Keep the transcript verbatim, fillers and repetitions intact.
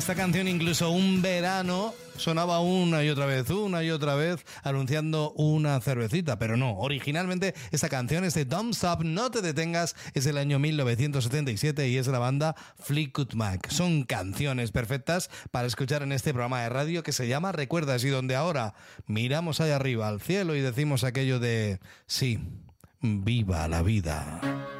Esta canción incluso un verano sonaba una y otra vez, una y otra vez, anunciando una cervecita, pero no, originalmente esta canción es de Don't Stop, No Te Detengas, es del año mil novecientos setenta y siete y es de la banda Fleetwood Mac. Son canciones perfectas para escuchar en este programa de radio que se llama Recuerdas y donde ahora miramos allá arriba al cielo y decimos aquello de sí, viva la vida.